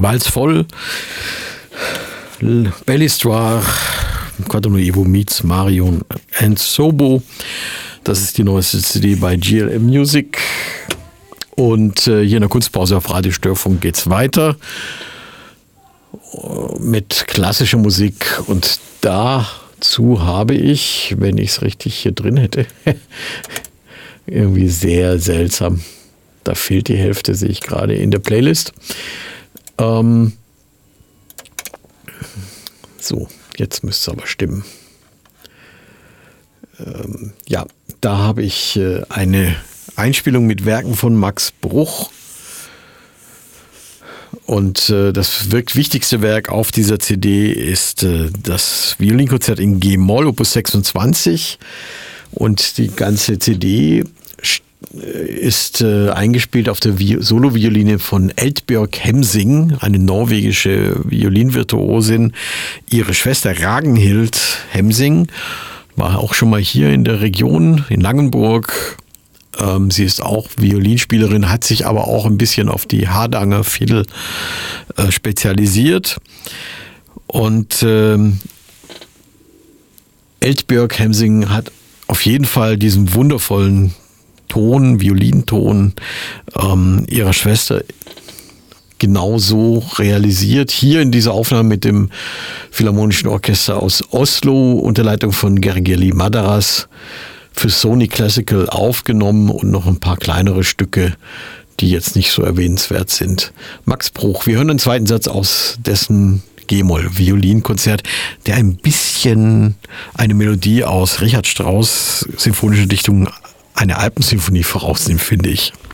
Vals voll, Belle Histoire, Quanto Nuevo meets Marion and Sobo. Das ist die neueste CD bei GLM Music. Und hier in der Kunstpause auf Radio Störfunk geht's weiter mit klassischer Musik. Und dazu habe ich, wenn ich es richtig hier drin hätte, irgendwie sehr seltsam. Da fehlt die Hälfte, sehe ich gerade in der Playlist. So, jetzt müsste es aber stimmen. Ja, da habe ich eine Einspielung mit Werken von Max Bruch. Und das wichtigste Werk auf dieser CD ist das Violinkonzert in G-Moll, Opus 26. Und die ganze CD ist eingespielt auf der Solovioline von Eldbjørg Hemsing, eine norwegische Violinvirtuosin. Ihre Schwester Ragnhild Hemsing war auch schon mal hier in der Region, in Langenburg. Sie ist auch Violinspielerin, hat sich aber auch ein bisschen auf die Hardanger Fiddle spezialisiert. Und Eldbjørg Hemsing hat auf jeden Fall diesen wundervollen Violinton ihrer Schwester genauso realisiert. Hier in dieser Aufnahme mit dem Philharmonischen Orchester aus Oslo unter Leitung von Gergely Madaras für Sony Classical aufgenommen und noch ein paar kleinere Stücke, die jetzt nicht so erwähnenswert sind. Max Bruch, wir hören den zweiten Satz aus dessen G-Moll-Violinkonzert, der ein bisschen eine Melodie aus Richard Strauss' Sinfonische Dichtung, eine Alpensymphonie vorausnimmt, finde ich.